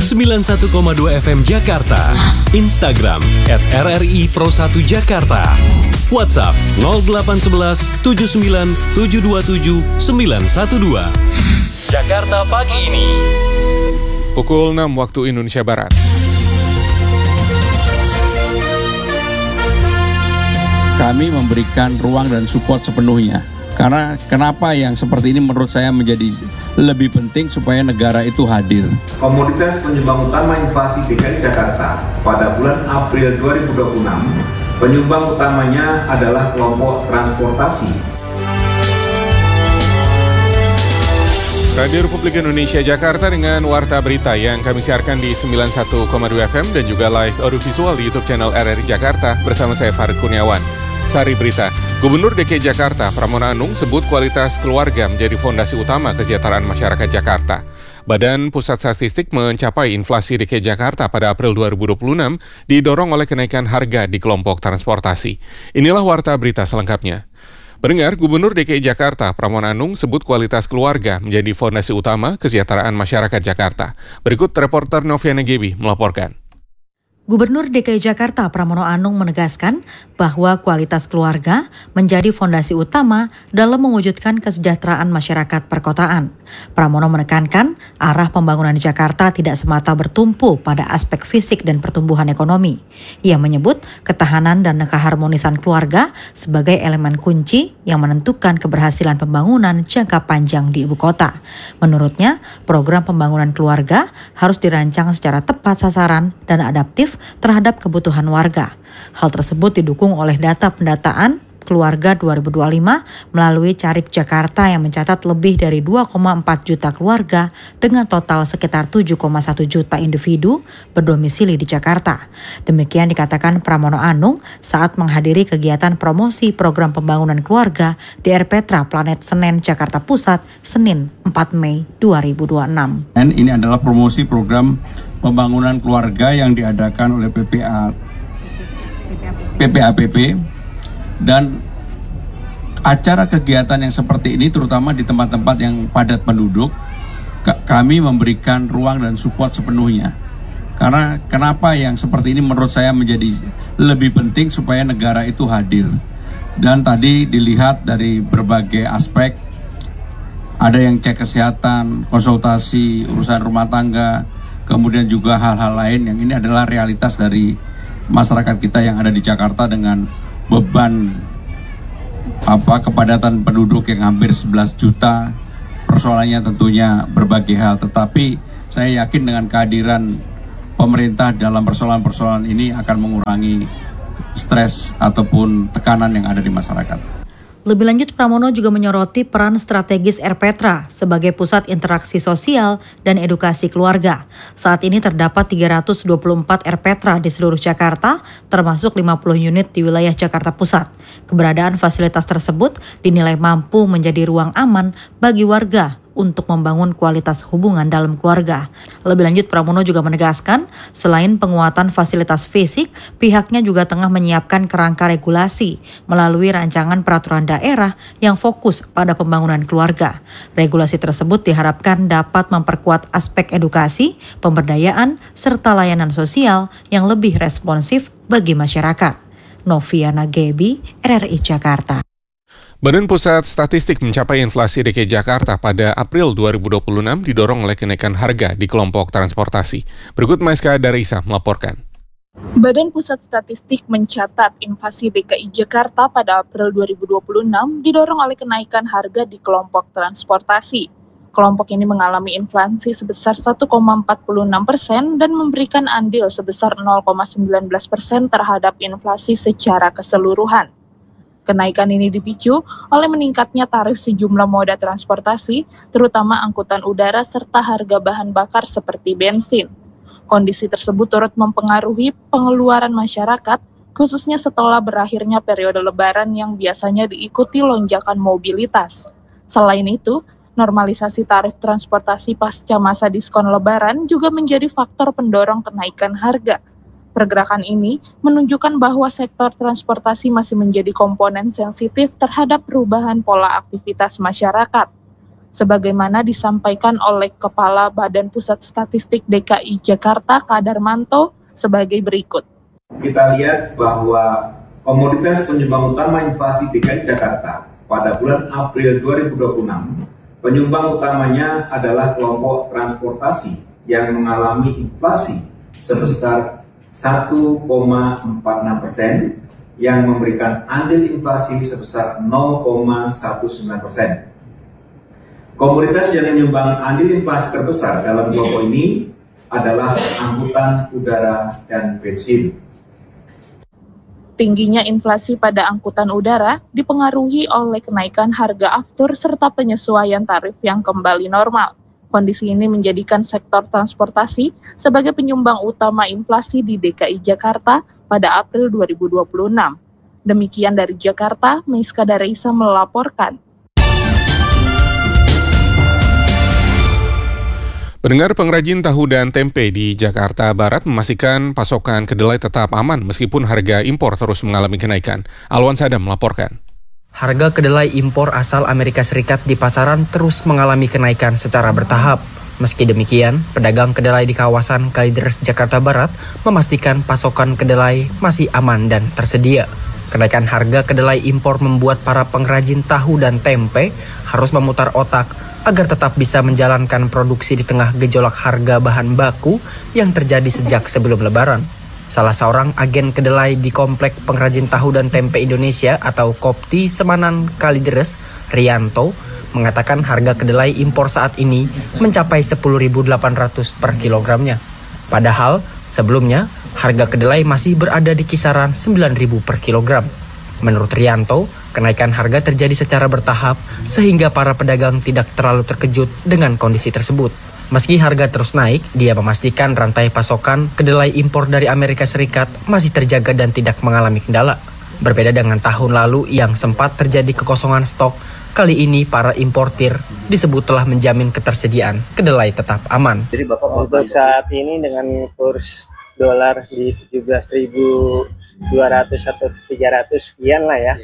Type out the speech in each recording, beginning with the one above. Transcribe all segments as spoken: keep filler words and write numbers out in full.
sembilan puluh satu koma dua F M Jakarta. Instagram at R R I Pro satu Jakarta. WhatsApp nol delapan satu satu tujuh sembilan tujuh dua tujuh sembilan satu dua. Jakarta pagi ini. Pukul enam waktu Indonesia Barat. Kami memberikan ruang dan support sepenuhnya. Karena kenapa yang seperti ini menurut saya menjadi lebih penting supaya negara itu hadir. Komoditas penyumbang utama inflasi D K I Jakarta pada bulan April dua ribu dua puluh enam, penyumbang utamanya adalah kelompok transportasi. Radio Republik Indonesia Jakarta dengan Warta Berita yang kami siarkan di sembilan puluh satu koma dua F M dan juga live audiovisual di YouTube channel R R I Jakarta bersama saya Farid Kurniawan. Sari Berita, Gubernur D K I Jakarta Pramono Anung sebut kualitas keluarga menjadi fondasi utama kesejahteraan masyarakat Jakarta. Badan Pusat Statistik mencapai inflasi D K I Jakarta pada April dua ribu dua puluh enam didorong oleh kenaikan harga di kelompok transportasi. Inilah Warta Berita selengkapnya. Pendengar, Gubernur D K I Jakarta Pramono Anung sebut kualitas keluarga menjadi fondasi utama kesejahteraan masyarakat Jakarta. Berikut reporter Noviana Gebi melaporkan. Gubernur D K I Jakarta Pramono Anung menegaskan bahwa kualitas keluarga menjadi fondasi utama dalam mewujudkan kesejahteraan masyarakat perkotaan. Pramono menekankan arah pembangunan Jakarta tidak semata bertumpu pada aspek fisik dan pertumbuhan ekonomi. Ia menyebut ketahanan dan keharmonisan keluarga sebagai elemen kunci yang menentukan keberhasilan pembangunan jangka panjang di ibu kota. Menurutnya, program pembangunan keluarga harus dirancang secara tepat sasaran dan adaptif terhadap kebutuhan warga. Hal tersebut didukung oleh data pendataan keluarga dua ribu dua puluh lima melalui Carik Jakarta yang mencatat lebih dari dua koma empat juta keluarga dengan total sekitar tujuh koma satu juta individu berdomisili di Jakarta. Demikian dikatakan Pramono Anung saat menghadiri kegiatan promosi program pembangunan keluarga di R Petra Planet Senen Jakarta Pusat Senin empat Mei dua ribu dua puluh enam. Dan ini adalah promosi program pembangunan keluarga yang diadakan oleh P P A P P A P P. Dan acara kegiatan yang seperti ini terutama di tempat-tempat yang padat penduduk, kami memberikan ruang dan support sepenuhnya. Karena kenapa yang seperti ini menurut saya menjadi lebih penting supaya negara itu hadir. Dan tadi dilihat dari berbagai aspek, ada yang cek kesehatan, konsultasi, urusan rumah tangga, kemudian juga hal-hal lain yang ini adalah realitas dari masyarakat kita yang ada di Jakarta dengan beban apa kepadatan penduduk yang hampir sebelas juta. Persoalannya tentunya berbagai hal, tetapi saya yakin dengan kehadiran pemerintah dalam persoalan-persoalan ini akan mengurangi stres ataupun tekanan yang ada di masyarakat. Lebih lanjut, Pramono juga menyoroti peran strategis R Petra sebagai pusat interaksi sosial dan edukasi keluarga. Saat ini terdapat tiga ratus dua puluh empat R Petra di seluruh Jakarta, termasuk lima puluh unit di wilayah Jakarta Pusat. Keberadaan fasilitas tersebut dinilai mampu menjadi ruang aman bagi warga untuk membangun kualitas hubungan dalam keluarga. Lebih lanjut, Pramono juga menegaskan, selain penguatan fasilitas fisik, pihaknya juga tengah menyiapkan kerangka regulasi melalui rancangan peraturan daerah yang fokus pada pembangunan keluarga. Regulasi tersebut diharapkan dapat memperkuat aspek edukasi, pemberdayaan, serta layanan sosial yang lebih responsif bagi masyarakat. Noviana Gebi, R R I Jakarta. Badan Pusat Statistik mencapai inflasi D K I Jakarta pada April dua ribu dua puluh enam didorong oleh kenaikan harga di kelompok transportasi. Berikut Maiska Darisa melaporkan. Badan Pusat Statistik mencatat inflasi D K I Jakarta pada April dua ribu dua puluh enam didorong oleh kenaikan harga di kelompok transportasi. Kelompok ini mengalami inflasi sebesar satu koma empat enam persen dan memberikan andil sebesar nol koma sembilan belas persen terhadap inflasi secara keseluruhan. Kenaikan ini dipicu oleh meningkatnya tarif sejumlah moda transportasi, terutama angkutan udara serta harga bahan bakar seperti bensin. Kondisi tersebut turut mempengaruhi pengeluaran masyarakat, khususnya setelah berakhirnya periode lebaran yang biasanya diikuti lonjakan mobilitas. Selain itu, normalisasi tarif transportasi pasca masa diskon lebaran juga menjadi faktor pendorong kenaikan harga. Pergerakan ini menunjukkan bahwa sektor transportasi masih menjadi komponen sensitif terhadap perubahan pola aktivitas masyarakat. sebagaimana disampaikan oleh Kepala Badan Pusat Statistik D K I Jakarta Kadarmanto sebagai berikut. Kita lihat bahwa komoditas penyumbang utama inflasi D K I Jakarta pada bulan April dua ribu dua puluh enam, penyumbang utamanya adalah kelompok transportasi yang mengalami inflasi sebesar satu koma empat enam persen yang memberikan andil inflasi sebesar nol koma satu sembilan persen. Komoditas yang menyumbang andil inflasi terbesar dalam kelompok ini adalah angkutan udara dan bensin. Tingginya inflasi pada angkutan udara dipengaruhi oleh kenaikan harga aftur serta penyesuaian tarif yang kembali normal. Kondisi ini menjadikan sektor transportasi sebagai penyumbang utama inflasi di D K I Jakarta pada April dua ribu dua puluh enam. Demikian dari Jakarta, Miska Darisa melaporkan. Pendengar, pengrajin tahu dan tempe di Jakarta Barat memastikan pasokan kedelai tetap aman meskipun harga impor terus mengalami kenaikan. Alwan Sadam melaporkan. Harga kedelai impor asal Amerika Serikat di pasaran terus mengalami kenaikan secara bertahap. Meski demikian, pedagang kedelai di kawasan Kalideres, Jakarta Barat memastikan pasokan kedelai masih aman dan tersedia. Kenaikan harga kedelai impor membuat para pengrajin tahu dan tempe harus memutar otak agar tetap bisa menjalankan produksi di tengah gejolak harga bahan baku yang terjadi sejak sebelum Lebaran. Salah seorang agen kedelai di Komplek Pengrajin Tahu dan Tempe Indonesia atau Kopti Semanan Kalideres, Rianto, mengatakan harga kedelai impor saat ini mencapai sepuluh ribu delapan ratus per kilogramnya. Padahal sebelumnya harga kedelai masih berada di kisaran sembilan ribu per kilogram. Menurut Rianto, kenaikan harga terjadi secara bertahap sehingga para pedagang tidak terlalu terkejut dengan kondisi tersebut. Meski harga terus naik, dia memastikan rantai pasokan kedelai impor dari Amerika Serikat masih terjaga dan tidak mengalami kendala. Berbeda dengan tahun lalu yang sempat terjadi kekosongan stok, kali ini para importir disebut telah menjamin ketersediaan kedelai tetap aman. Jadi Bapak untuk saat ini dengan kurs dolar di tujuh belas ribu dua ratus atau tiga ratus sekian lah ya.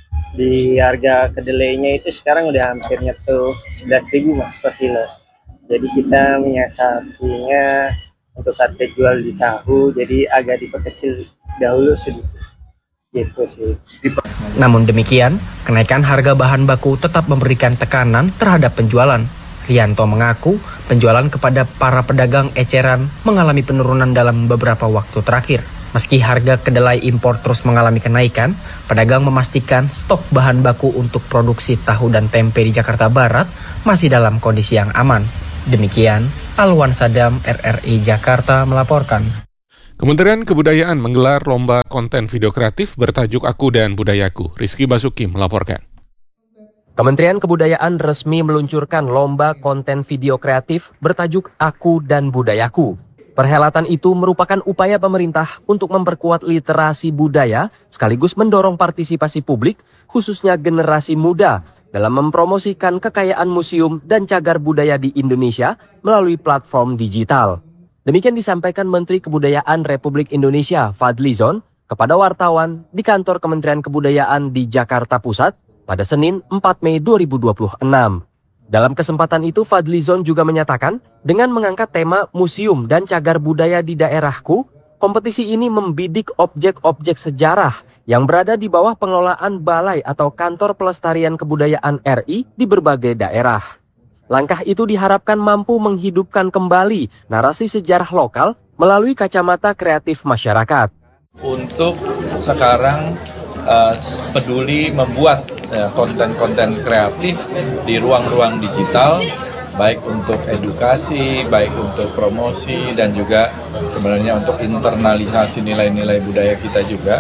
Di harga kedelainya itu sekarang udah hampir nyentuh sebelas ribu mas per kilo. Jadi kita menyiasatinya untuk harga jual di tahu, jadi agak diperkecil dahulu sedikit. Gitu sih. Namun demikian, kenaikan harga bahan baku tetap memberikan tekanan terhadap penjualan. Rianto mengaku penjualan kepada para pedagang eceran mengalami penurunan dalam beberapa waktu terakhir. Meski harga kedelai impor terus mengalami kenaikan, pedagang memastikan stok bahan baku untuk produksi tahu dan tempe di Jakarta Barat masih dalam kondisi yang aman. Demikian, Alwan Sadam, R R I Jakarta melaporkan. Kementerian Kebudayaan menggelar lomba konten video kreatif bertajuk Aku dan Budayaku. Rizky Basuki melaporkan. Kementerian Kebudayaan resmi meluncurkan lomba konten video kreatif bertajuk Aku dan Budayaku. Perhelatan itu merupakan upaya pemerintah untuk memperkuat literasi budaya sekaligus mendorong partisipasi publik, khususnya generasi muda, dalam mempromosikan kekayaan museum dan cagar budaya di Indonesia melalui platform digital. Demikian disampaikan Menteri Kebudayaan Republik Indonesia Fadlizon kepada wartawan di kantor Kementerian Kebudayaan di Jakarta Pusat pada Senin empat Mei dua ribu dua puluh enam. Dalam kesempatan itu Fadlizon juga menyatakan dengan mengangkat tema museum dan cagar budaya di daerahku, kompetisi ini membidik objek-objek sejarah yang berada di bawah pengelolaan balai atau kantor pelestarian kebudayaan R I di berbagai daerah. Langkah itu diharapkan mampu menghidupkan kembali narasi sejarah lokal melalui kacamata kreatif masyarakat. Untuk sekarang uh, peduli membuat uh, konten-konten kreatif di ruang-ruang digital, baik untuk edukasi, baik untuk promosi, dan juga sebenarnya untuk internalisasi nilai-nilai budaya kita juga.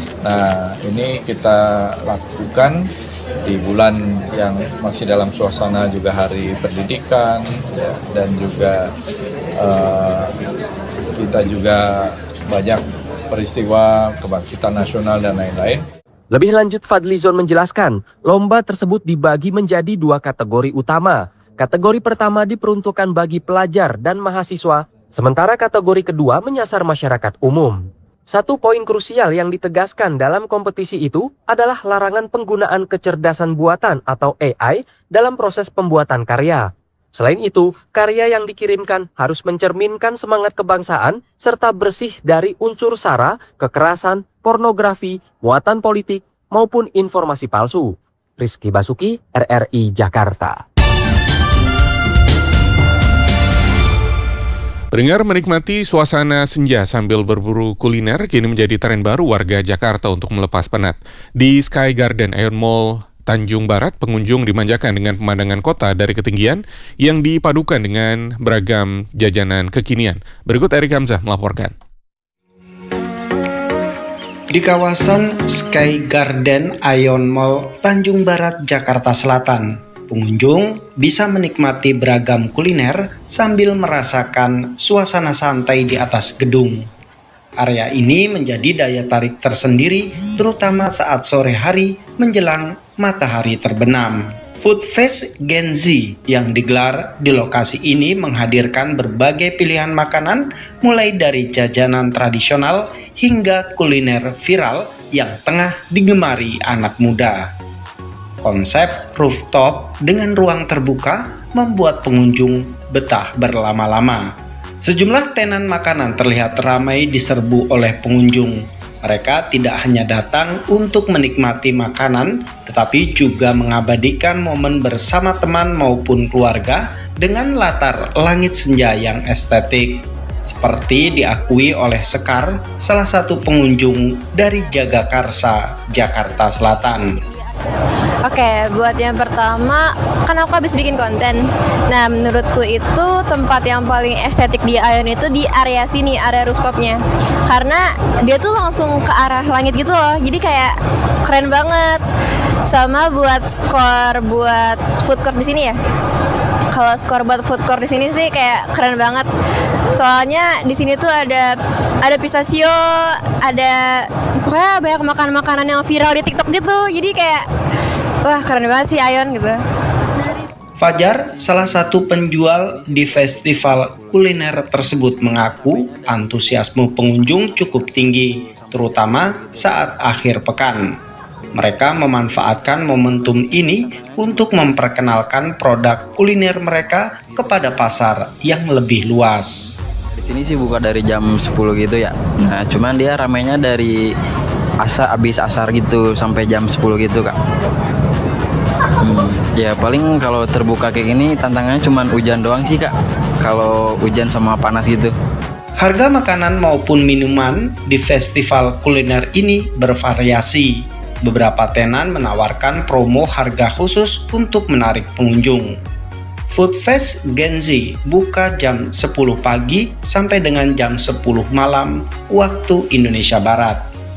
Nah, ini kita lakukan di bulan yang masih dalam suasana juga Hari Pendidikan, dan juga uh, kita juga banyak peristiwa kebangkitan nasional dan lain-lain. Lebih lanjut, Fadlizon menjelaskan, lomba tersebut dibagi menjadi dua kategori utama. Kategori pertama diperuntukkan bagi pelajar dan mahasiswa, sementara kategori kedua menyasar masyarakat umum. Satu poin krusial yang ditegaskan dalam kompetisi itu adalah larangan penggunaan kecerdasan buatan atau A I dalam proses pembuatan karya. Selain itu, karya yang dikirimkan harus mencerminkan semangat kebangsaan serta bersih dari unsur sara, kekerasan, pornografi, muatan politik, maupun informasi palsu. Rizky Basuki, R R I Jakarta. Pendengar, menikmati suasana senja sambil berburu kuliner kini menjadi tren baru warga Jakarta untuk melepas penat. Di Sky Garden Ion Mall Tanjung Barat, pengunjung dimanjakan dengan pemandangan kota dari ketinggian yang dipadukan dengan beragam jajanan kekinian. Berikut Erik Hamzah melaporkan. Di kawasan Sky Garden Ion Mall Tanjung Barat, Jakarta Selatan, pengunjung bisa menikmati beragam kuliner sambil merasakan suasana santai di atas gedung. Area ini menjadi daya tarik tersendiri, terutama saat sore hari menjelang matahari terbenam. Food Fest Gen Z yang digelar di lokasi ini menghadirkan berbagai pilihan makanan, mulai dari jajanan tradisional hingga kuliner viral yang tengah digemari anak muda. Konsep rooftop dengan ruang terbuka membuat pengunjung betah berlama-lama. Sejumlah tenan makanan terlihat ramai diserbu oleh pengunjung. Mereka tidak hanya datang untuk menikmati makanan, tetapi juga mengabadikan momen bersama teman maupun keluarga dengan latar langit senja yang estetik. Seperti diakui oleh Sekar, salah satu pengunjung dari Jagakarsa, Jakarta Selatan. Oke, buat yang pertama, kan aku habis bikin konten. Nah, menurutku itu tempat yang paling estetik di Ion itu di area sini, area rooftopnya. Karena dia tuh langsung ke arah langit gitu loh, jadi kayak keren banget. Sama buat skor buat food court di sini ya. Kalau skor buat food court di sini sih kayak keren banget. Soalnya di sini tuh ada ada pistachio, ada pokoknya banyak makanan-makanan yang viral di TikTok gitu. Jadi kayak wah, keren banget sih Ion gitu. Fajar, salah satu penjual di festival kuliner tersebut, mengaku antusiasme pengunjung cukup tinggi, terutama saat akhir pekan. Mereka memanfaatkan momentum ini untuk memperkenalkan produk kuliner mereka kepada pasar yang lebih luas. Di sini sih buka dari jam sepuluh gitu ya. Nah, cuman dia ramainya dari asar habis asar gitu sampai jam sepuluh gitu, Kak. Hmm, ya paling kalau terbuka kayak gini tantangannya cuman hujan doang sih, Kak. Kalau hujan sama panas gitu. Harga makanan maupun minuman di festival kuliner ini bervariasi. Beberapa tenan menawarkan promo harga khusus untuk menarik pengunjung. Food Fest Gen Z buka jam sepuluh pagi sampai dengan jam sepuluh malam waktu Indonesia Barat.